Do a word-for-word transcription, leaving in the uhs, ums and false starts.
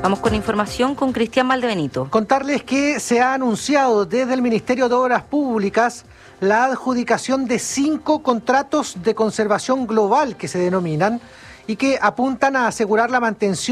Vamos con información con Cristian Valdebenito. Contarles que se ha anunciado desde el Ministerio de Obras Públicas la adjudicación de cinco contratos de conservación global que se denominan y que apuntan a asegurar la mantención